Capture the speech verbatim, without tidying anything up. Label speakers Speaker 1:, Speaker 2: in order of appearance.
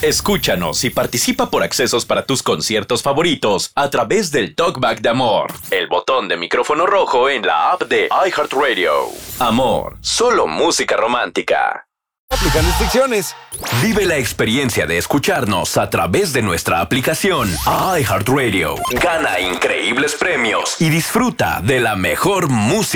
Speaker 1: Escúchanos y participa por accesos para tus conciertos favoritos a través del Talkback de Amor, el botón de micrófono rojo en la app de iHeartRadio. Amor, solo música romántica.
Speaker 2: Aplican restricciones.
Speaker 1: Vive la experiencia de escucharnos a través de nuestra aplicación iHeartRadio. Gana increíbles premios y disfruta de la mejor música.